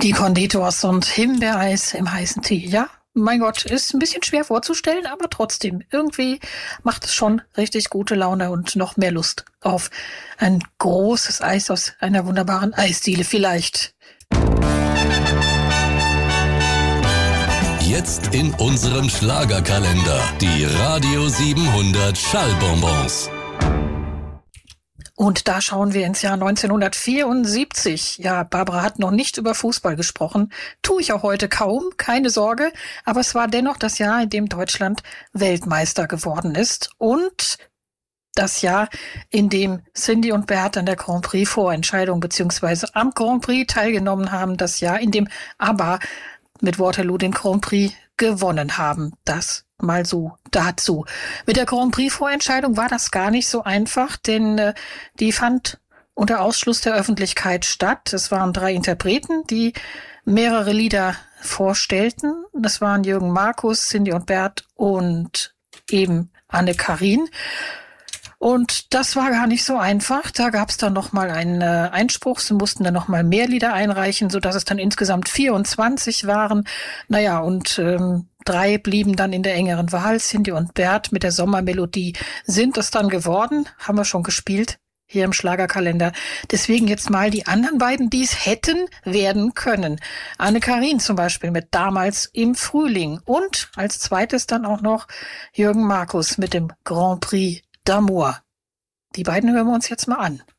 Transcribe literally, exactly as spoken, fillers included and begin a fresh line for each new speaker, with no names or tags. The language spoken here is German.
Die Conditors und Himbeereis im heißen Tee, ja? Mein Gott, ist ein bisschen schwer vorzustellen, aber trotzdem, irgendwie macht es schon richtig gute Laune und noch mehr Lust auf ein großes Eis aus einer wunderbaren Eisdiele vielleicht.
Jetzt in unserem Schlagerkalender die Radio siebenhundert Schallbonbons.
Und da schauen wir ins Jahr neunzehnhundertvierundsiebzig. Ja, Barbara hat noch nicht über Fußball gesprochen. Tue ich auch heute kaum, keine Sorge. Aber es war dennoch das Jahr, in dem Deutschland Weltmeister geworden ist. Und das Jahr, in dem Cindy und Bert an der Grand Prix Vorentscheidung beziehungsweise am Grand Prix teilgenommen haben. Das Jahr, in dem ABBA mit Waterloo den Grand Prix gewonnen haben. Das mal so dazu. Mit der Grand Prix Vorentscheidung war das gar nicht so einfach, denn äh, die fand unter Ausschluss der Öffentlichkeit statt. Es waren drei Interpreten, die mehrere Lieder vorstellten. Das waren Jürgen Markus, Cindy und Bert und eben Anne-Karin. Und das war gar nicht so einfach. Da gab es dann nochmal einen äh, Einspruch. Sie mussten dann nochmal mehr Lieder einreichen, sodass es dann insgesamt vierundzwanzig waren. Naja, und ähm, drei blieben dann in der engeren Wahl. Cindy und Bert mit der Sommermelodie sind es dann geworden. Haben wir schon gespielt hier im Schlagerkalender. Deswegen jetzt mal die anderen beiden, die es hätten werden können. Anne-Karin zum Beispiel mit Damals im Frühling. Und als zweites dann auch noch Jürgen Markus mit dem Grand Prix d'Amour. Die beiden hören wir uns jetzt mal an.